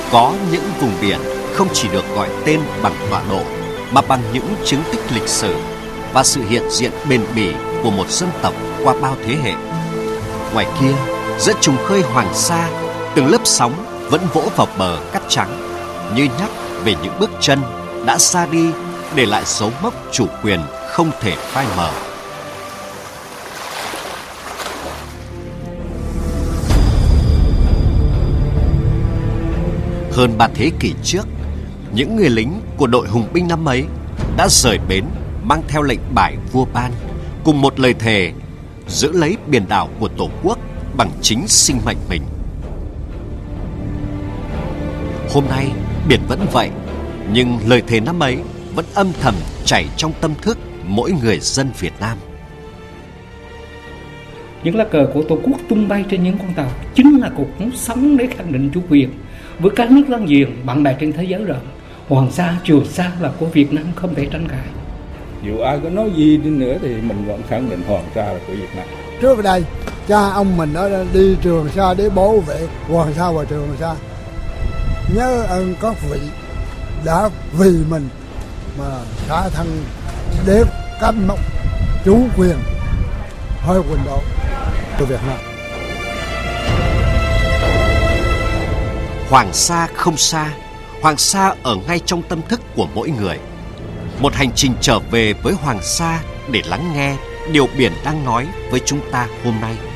Có những vùng biển không chỉ được gọi tên bằng tọa độ, mà bằng những chứng tích lịch sử và sự hiện diện bền bỉ của một dân tộc qua bao thế hệ. Ngoài kia, giữa trùng khơi Hoàng Sa, từng lớp sóng vẫn vỗ vào bờ cát trắng, như nhắc về những bước chân đã ra đi, để lại dấu mốc chủ quyền không thể phai mờ. Hơn 3 thế kỷ trước, những người lính của đội hùng binh năm ấy đã rời bến mang theo lệnh bài vua ban, cùng một lời thề giữ lấy biển đảo của Tổ quốc bằng chính sinh mệnh mình. Hôm nay biển vẫn vậy, nhưng lời thề năm ấy vẫn âm thầm chảy trong tâm thức mỗi người dân Việt Nam. Những lá cờ của Tổ quốc tung bay trên những con tàu chính là cuộc sống để khẳng định chủ quyền với các nước láng giềng, bạn bè trên thế giới rằng Hoàng Sa, Trường Sa là của Việt Nam, không thể tranh cãi. Dù ai có nói gì đi nữa thì mình vẫn khẳng định Hoàng Sa là của Việt Nam. Trước đây, cha ông mình đã đi Trường Sa để bảo vệ Hoàng Sa và Trường Sa. Nhớ ơn các vị đã vì mình mà xả thân để cắm mốc chủ quyền hơi quần đảo của Việt Nam. Hoàng Sa không xa, Hoàng Sa ở ngay trong tâm thức của mỗi người. Một hành trình trở về với Hoàng Sa để lắng nghe điều biển đang nói với chúng ta hôm nay.